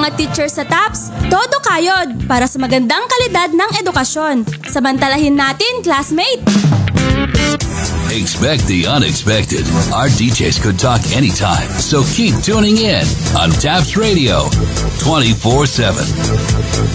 mga teacher sa TAPS, todo kayod para sa magandang kalidad ng edukasyon. Samantalahin natin, classmate! Expect the unexpected. Our DJs could talk anytime, so keep tuning in on TAPS Radio 24/7.